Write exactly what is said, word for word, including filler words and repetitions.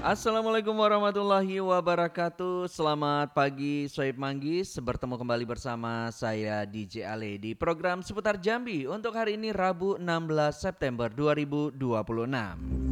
Assalamualaikum warahmatullahi wabarakatuh. Selamat pagi Soib Manggis. Bertemu kembali bersama saya D J Ale di program seputar Jambi untuk hari ini Rabu enam belas September dua ribu dua puluh enam.